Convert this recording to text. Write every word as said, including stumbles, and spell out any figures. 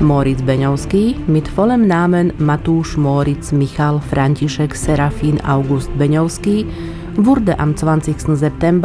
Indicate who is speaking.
Speaker 1: Moritz Beňovský mit vollem Namen Matouš Moritz Michal František Serafín August Beňovský wurde am zwanzigsten September